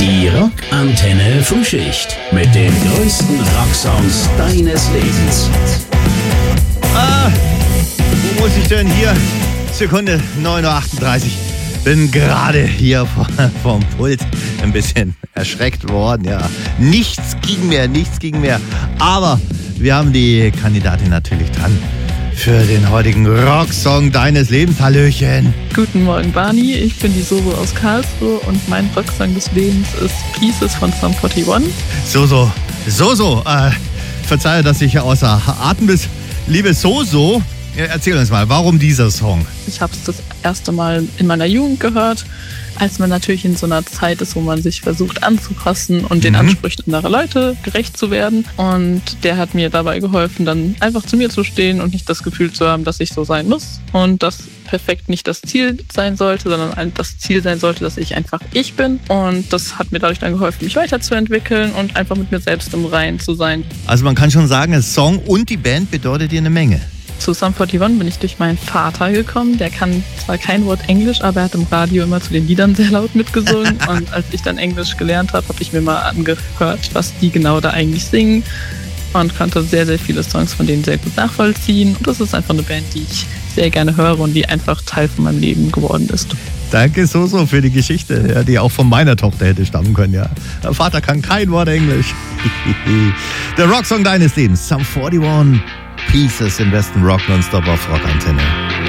Die Rockantenne Frühschicht mit den größten Rocksongs deines Lebens. Wo muss ich denn hier? Sekunde 9.38 Uhr. Bin gerade hier vom Pult ein bisschen erschreckt worden. Ja, nichts ging mehr. Aber wir haben die Kandidatin natürlich dran für den heutigen Rocksong deines Lebens. Hallöchen. Guten Morgen, Barney. Ich bin die Soso aus Karlsruhe und mein Rocksong des Lebens ist Pieces von Sum 41. Soso. Verzeihe, dass ich außer Atem bin. Liebe Soso, erzähl uns mal, warum dieser Song? Ich habe es das erste Mal in meiner Jugend gehört, als man natürlich in so einer Zeit ist, wo man sich versucht anzupassen und den Ansprüchen anderer Leute gerecht zu werden. Und der hat mir dabei geholfen, dann einfach zu mir zu stehen und nicht das Gefühl zu haben, dass ich so sein muss. Und dass perfekt nicht das Ziel sein sollte, sondern das Ziel sein sollte, dass ich einfach ich bin. Und das hat mir dadurch dann geholfen, mich weiterzuentwickeln und einfach mit mir selbst im Reinen zu sein. Also man kann schon sagen, der Song und die Band bedeutet dir eine Menge. Zu Sum 41 bin ich durch meinen Vater gekommen. Der kann zwar kein Wort Englisch, aber er hat im Radio immer zu den Liedern sehr laut mitgesungen. Und als ich dann Englisch gelernt habe, habe ich mir mal angehört, was die genau da eigentlich singen. Und konnte sehr, sehr viele Songs von denen sehr gut nachvollziehen. Und das ist einfach eine Band, die ich sehr gerne höre und die einfach Teil von meinem Leben geworden ist. Danke, Soso, für die Geschichte, ja, die auch von meiner Tochter hätte stammen können. Ja. Der Vater kann kein Wort Englisch. Der Rocksong deines Lebens, Sum 41. Pieces im besten Rock nonstop auf Rockantenne.